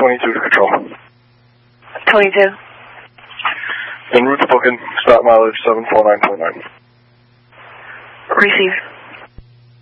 22 to control. 22. En route to booking, start mileage 749.9. Receive.